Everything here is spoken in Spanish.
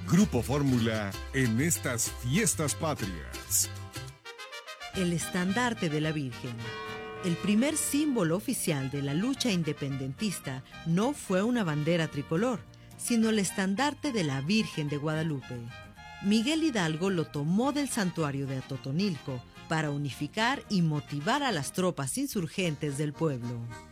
Grupo Fórmula en estas fiestas patrias. El estandarte de la Virgen. El primer símbolo oficial de la lucha independentista no fue una bandera tricolor, sino el estandarte de la Virgen de Guadalupe. Miguel Hidalgo lo tomó del santuario de Atotonilco para unificar y motivar a las tropas insurgentes del pueblo.